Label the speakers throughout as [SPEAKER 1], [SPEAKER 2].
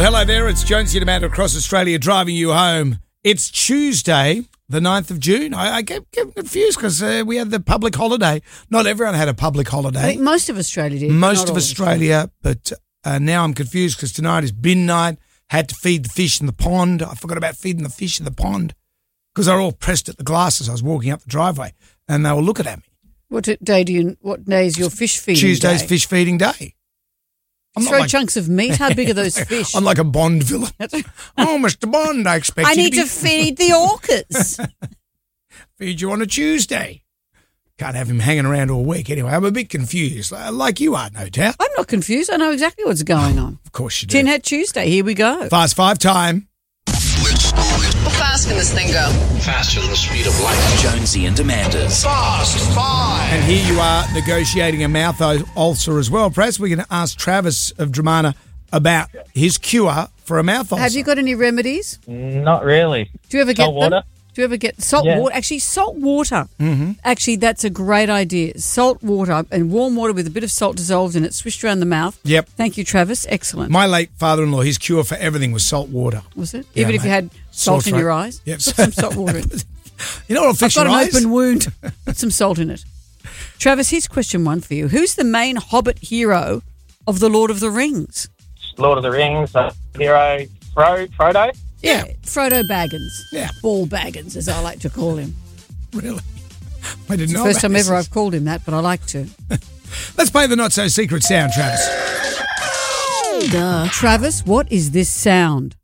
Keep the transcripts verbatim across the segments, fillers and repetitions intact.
[SPEAKER 1] Hello there, it's Jonesy and Amanda across Australia driving you home. It's Tuesday, the ninth of June. I, I get, get confused because uh, we had the public holiday. Not everyone had a public
[SPEAKER 2] I
[SPEAKER 1] holiday.
[SPEAKER 2] think most of Australia did.
[SPEAKER 1] Most
[SPEAKER 2] not
[SPEAKER 1] of
[SPEAKER 2] all
[SPEAKER 1] Australia, but uh, now I'm confused because tonight is bin night. Had to feed the fish in the pond. I forgot about feeding the fish in the pond because they're all pressed at the glasses. I was walking up the driveway and they were looking at me.
[SPEAKER 2] What day do you? What day is your fish feeding
[SPEAKER 1] Tuesday's
[SPEAKER 2] day?
[SPEAKER 1] fish feeding day. I'm
[SPEAKER 2] You
[SPEAKER 1] not
[SPEAKER 2] throw
[SPEAKER 1] like-
[SPEAKER 2] chunks of meat. How big are those fish?
[SPEAKER 1] I'm like a Bond villain. Oh, Mister Bond, I expect
[SPEAKER 2] I
[SPEAKER 1] you
[SPEAKER 2] need
[SPEAKER 1] to, be-
[SPEAKER 2] to feed the orcas.
[SPEAKER 1] feed you on a Tuesday. Can't have him hanging around all week anyway. I'm a bit confused, like you are, no doubt.
[SPEAKER 2] I'm not confused. I know exactly what's going on.
[SPEAKER 1] Of course you do.
[SPEAKER 2] Tin Hat Tuesday. Here we go.
[SPEAKER 1] Fast five time.
[SPEAKER 3] How fast can this thing go?
[SPEAKER 4] Faster than the speed of light.
[SPEAKER 5] Jonesy and Amanda's
[SPEAKER 4] Fast Five.
[SPEAKER 1] And here you are negotiating a mouth ulcer as well. Perhaps we can ask Travis of Dramana about his cure for a mouth ulcer.
[SPEAKER 2] Have you got any remedies?
[SPEAKER 6] Not really.
[SPEAKER 2] Do you ever get
[SPEAKER 6] Salt water?
[SPEAKER 2] them? Do you ever get salt
[SPEAKER 6] Yeah.
[SPEAKER 2] water? Actually, salt water. Mm-hmm. Actually, that's a great idea. Salt water and warm water with a bit of salt dissolved in it, swished around the mouth.
[SPEAKER 1] Yep.
[SPEAKER 2] Thank you, Travis. Excellent.
[SPEAKER 1] My late father-in-law, his cure for everything was salt water.
[SPEAKER 2] Was it?
[SPEAKER 1] Yeah,
[SPEAKER 2] Even if
[SPEAKER 1] mate.
[SPEAKER 2] you had
[SPEAKER 1] Sore
[SPEAKER 2] salt in
[SPEAKER 1] throat.
[SPEAKER 2] your eyes?
[SPEAKER 1] Yep.
[SPEAKER 2] Put some salt water in.
[SPEAKER 1] You know what'll
[SPEAKER 2] I've
[SPEAKER 1] fix
[SPEAKER 2] got
[SPEAKER 1] your
[SPEAKER 2] an
[SPEAKER 1] eyes?
[SPEAKER 2] open wound. Put some salt in it. Travis, here's question one for you. Who's the main Hobbit hero of The Lord of the Rings?
[SPEAKER 6] Lord of the Rings, uh, hero, Fro, Frodo.
[SPEAKER 1] Yeah.
[SPEAKER 2] Frodo Baggins.
[SPEAKER 1] Yeah.
[SPEAKER 2] Ball Baggins, as I like to call him.
[SPEAKER 1] Really? I didn't
[SPEAKER 2] It's the
[SPEAKER 1] know
[SPEAKER 2] first
[SPEAKER 1] about
[SPEAKER 2] time
[SPEAKER 1] this.
[SPEAKER 2] ever I've called him that, but I like to.
[SPEAKER 1] Let's play the not-so-secret sound, Travis.
[SPEAKER 2] Duh. Travis, what is this sound?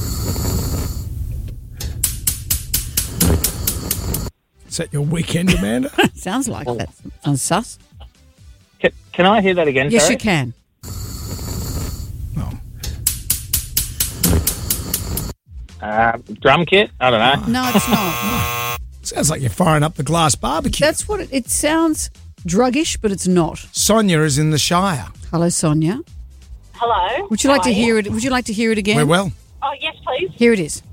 [SPEAKER 1] Is that your weekend, Amanda?
[SPEAKER 2] Sounds like that. Sounds sus.
[SPEAKER 6] Can, can I hear that again?
[SPEAKER 2] Yes,
[SPEAKER 6] sorry?
[SPEAKER 2] you can.
[SPEAKER 1] Oh.
[SPEAKER 6] Uh, drum kit? I don't know.
[SPEAKER 2] No, it's not.
[SPEAKER 1] Sounds like you're firing up the glass barbecue.
[SPEAKER 2] That's what it, it sounds druggish, but it's not.
[SPEAKER 1] Sonia is in the Shire.
[SPEAKER 2] Hello, Sonia.
[SPEAKER 7] Hello.
[SPEAKER 2] Would you like
[SPEAKER 7] How
[SPEAKER 2] to
[SPEAKER 7] are
[SPEAKER 2] hear it? Would you like to hear it again?
[SPEAKER 1] We're well.
[SPEAKER 7] Oh, yes, please.
[SPEAKER 2] Here it is.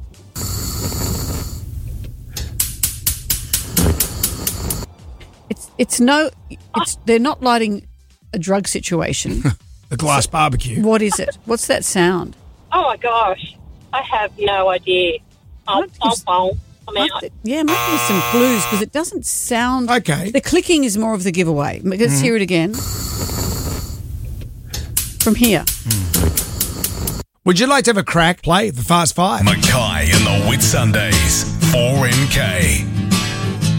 [SPEAKER 2] It's it's no. It's they're not lighting a drug situation.
[SPEAKER 1] The glass barbecue.
[SPEAKER 2] What is it? What's that sound?
[SPEAKER 7] Oh, my gosh. I have no idea. Oh,
[SPEAKER 2] What
[SPEAKER 7] oh,
[SPEAKER 2] is-
[SPEAKER 7] oh. I'm out.
[SPEAKER 2] Yeah, maybe some clues because it doesn't sound.
[SPEAKER 1] Okay.
[SPEAKER 2] The clicking is more of the giveaway. Let's hear it again. From here.
[SPEAKER 1] Would you like to have a crack? Play the Fast Five.
[SPEAKER 8] Mackay and the Whit Sundays. four N K.